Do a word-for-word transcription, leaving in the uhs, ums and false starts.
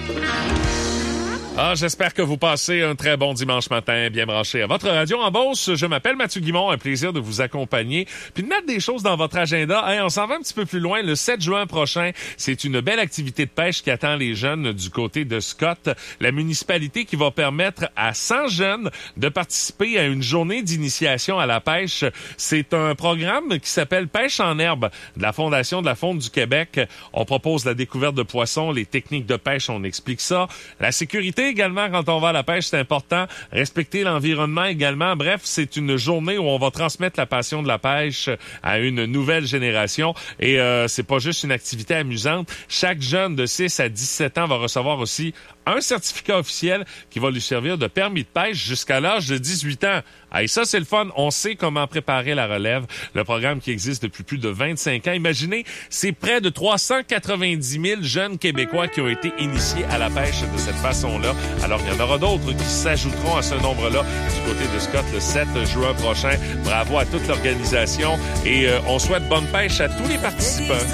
Ah, j'espère que vous passez un très bon dimanche matin, bien branché à votre radio en Beauce. Je m'appelle Mathieu Guimond, un plaisir de vous accompagner, puis de mettre des choses dans votre agenda. Hey, on s'en va un petit peu plus loin. Le sept juin prochain, c'est une belle activité de pêche qui attend les jeunes du côté de Scott. La municipalité qui va permettre à cent jeunes de participer à une journée d'initiation à la pêche. C'est un programme qui s'appelle Pêche en herbe de la Fondation de la Faune du Québec. On propose la découverte de poissons, les techniques de pêche, on explique ça. La sécurité également, quand on va à la pêche, c'est important. Respecter l'environnement également. Bref, c'est une journée où on va transmettre la passion de la pêche à une nouvelle génération. Et euh, c'est pas juste une activité amusante. Chaque jeune de six à dix-sept ans va recevoir aussi un certificat officiel qui va lui servir de permis de pêche jusqu'à l'âge de dix-huit ans. Hey, ça, c'est le fun. On sait comment préparer la relève. Le programme qui existe depuis plus de vingt-cinq ans. Imaginez, c'est près de trois cent quatre-vingt-dix mille jeunes Québécois qui ont été initiés à la pêche de cette façon-là. Alors, il y en aura d'autres qui s'ajouteront à ce nombre-là du côté de Scott le sept juin prochain. Bravo à toute l'organisation et euh, on souhaite bonne pêche à tous les participants.